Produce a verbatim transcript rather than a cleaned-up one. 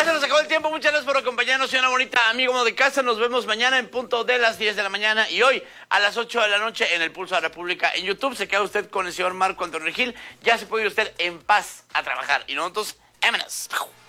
Ya se nos acabó el tiempo. Muchas gracias por acompañarnos. Soy una bonita amigo de casa. Nos vemos mañana en punto de las diez de la mañana y hoy a las ocho de la noche en el Pulso de la República en YouTube. Se queda usted con el señor Marco Antonio Gil. Ya se puede ir usted en paz a trabajar. Y nosotros, vámonos.